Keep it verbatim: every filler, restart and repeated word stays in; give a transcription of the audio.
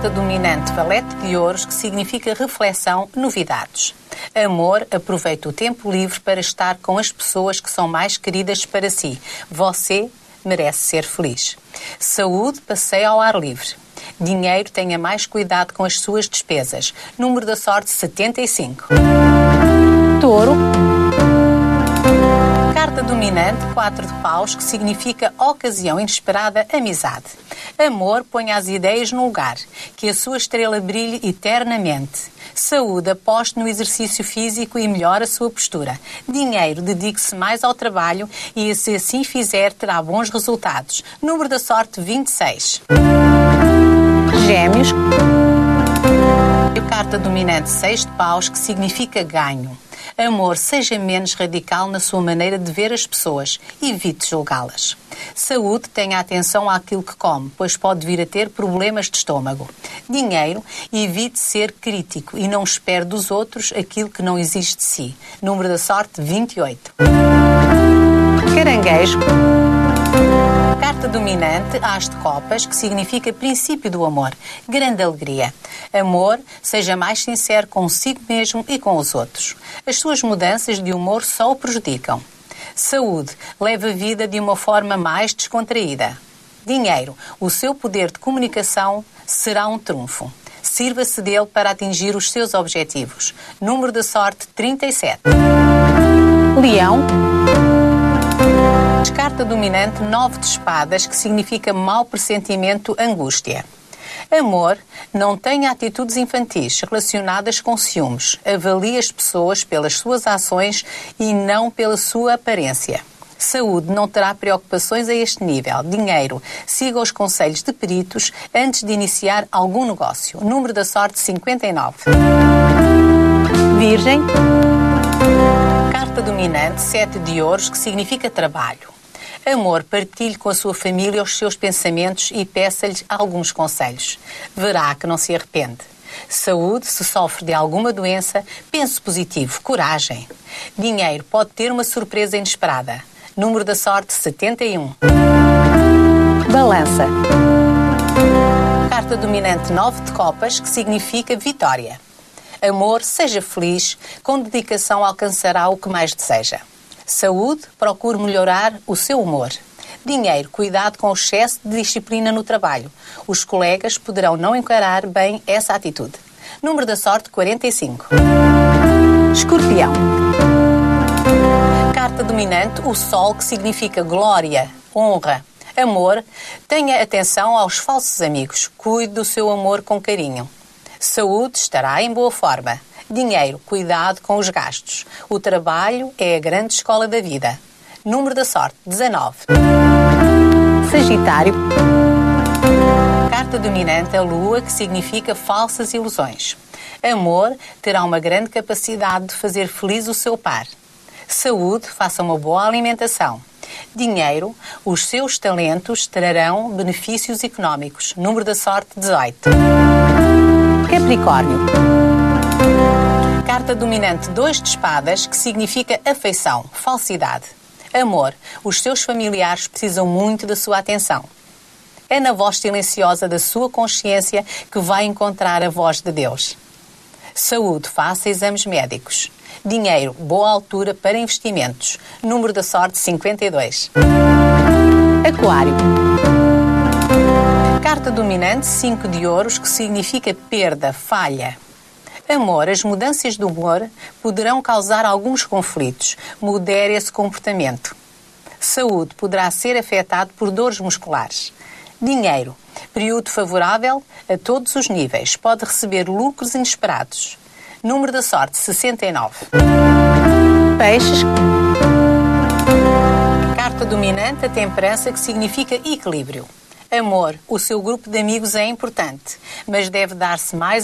Carta dominante valete de ouros, que significa reflexão, novidades. Amor, aproveita o tempo livre para estar com as pessoas que são mais queridas para si. Você merece ser feliz. Saúde, passeio ao ar livre. Dinheiro, tenha mais cuidado com as suas despesas. Número da sorte setenta e cinco. Touro. Carta dominante, quatro de paus, que significa ocasião inesperada, amizade. Amor, ponha as ideias no lugar, que a sua estrela brilhe eternamente. Saúde, aposte no exercício físico e melhore a sua postura. Dinheiro, dedique-se mais ao trabalho e, se assim fizer, terá bons resultados. Número da sorte vinte e seis. Gêmeos. Carta dominante seis de paus, que significa ganho. Amor, seja menos radical na sua maneira de ver as pessoas. Evite julgá-las. Saúde, tenha atenção àquilo que come, pois pode vir a ter problemas de estômago. Dinheiro, evite ser crítico e não espere dos outros aquilo que não existe de si. Número da sorte vinte e oito. Caranguejo. Carta dominante, as de copas, que significa princípio do amor. Grande alegria. Amor, seja mais sincero consigo mesmo e com os outros. As suas mudanças de humor só o prejudicam. Saúde, leve a vida de uma forma mais descontraída. Dinheiro, o seu poder de comunicação será um trunfo. Sirva-se dele para atingir os seus objetivos. Número da sorte trinta e sete. Leão. Carta dominante nove de espadas, que significa mau pressentimento, angústia. Amor, não tenha atitudes infantis relacionadas com ciúmes. Avalie as pessoas pelas suas ações e não pela sua aparência. Saúde, não terá preocupações a este nível. Dinheiro, siga os conselhos de peritos antes de iniciar algum negócio. Número da sorte cinquenta e nove. Virgem. Carta dominante sete de ouros, que significa trabalho. Amor, partilhe com a sua família os seus pensamentos e peça-lhes alguns conselhos. Verá que não se arrepende. Saúde, se sofre de alguma doença, pense positivo, coragem. Dinheiro, pode ter uma surpresa inesperada. Número da sorte setenta e um. Balança. Carta dominante nove de copas, que significa vitória. Amor, seja feliz, com dedicação alcançará o que mais deseja. Saúde, procure melhorar o seu humor. Dinheiro, cuidado com o excesso de disciplina no trabalho. Os colegas poderão não encarar bem essa atitude. Número da sorte quarenta e cinco. Escorpião. Carta dominante, o sol, que significa glória, honra, amor. Tenha atenção aos falsos amigos. Cuide do seu amor com carinho. Saúde, estará em boa forma. Dinheiro, cuidado com os gastos. O trabalho é a grande escola da vida. Número da sorte dezanove. Sagitário. Carta dominante, a lua, que significa falsas ilusões. Amor, terá uma grande capacidade de fazer feliz o seu par. Saúde, faça uma boa alimentação. Dinheiro, os seus talentos trarão benefícios económicos. Número da sorte dezoito. Capricórnio. Carta dominante dois de espadas, que significa afeição, falsidade. Amor, os seus familiares precisam muito da sua atenção. É na voz silenciosa da sua consciência que vai encontrar a voz de Deus. Saúde, faça exames médicos. Dinheiro, boa altura para investimentos. Número da sorte cinquenta e dois. Aquário. Carta dominante cinco de ouros, que significa perda, falha. Amor, as mudanças do humor poderão causar alguns conflitos. Modere esse comportamento. Saúde, poderá ser afetado por dores musculares. Dinheiro, período favorável a todos os níveis. Pode receber lucros inesperados. Número da sorte sessenta e nove. Peixes. Carta dominante, a temperança, que significa equilíbrio. Amor, o seu grupo de amigos é importante, mas deve dar-se mais